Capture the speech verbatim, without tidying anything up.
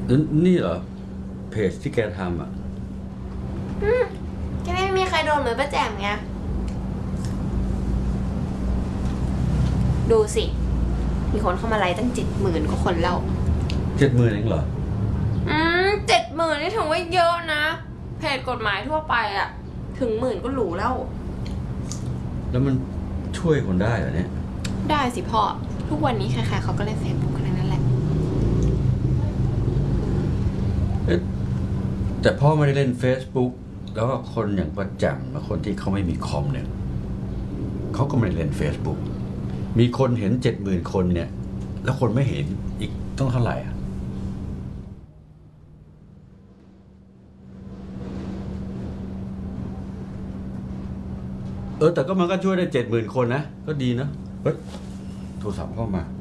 นี่เหรอเพจที่แกทำอ่ะอืมแกไม่มีใครโดนเหมือนป้าแจ่มไงดูสิมีคนเข้ามาไลค์ตั้งเจ็ดหมื่นกว่าคนแล้วเจ็ดหมื่นเองเหรออืมเจ็ดหมื่นนี่ถือว่าเยอะนะเพจกฎหมายทั่วไปอะถึงหมื่นก็หรูแล้วแล้วมันช่วยคนได้เหรอเนี่ยได้สิพ่อทุกวันนี้ใครๆเขาก็เล่นเฟซบุ๊กกันนั่นแหละเอ๊ะแต่พ่อไม่ได้เล่น Facebook แล้วก็คนอย่างประจังและคนที่เขาไม่มีคอมเนี่ยเขาก็ไม่ได้เล่น Facebook มีคนเห็นเจ็ดหมื่นคนเนี่ยแล้วคนไม่เห็นอีกต้องเท่าไหร่อ่ะเออแต่ก็มันก็ช่วยได้เจ็ดหมื่นคนนะก็ดีนะเฮ้ยโทรศัพท์เข้ามา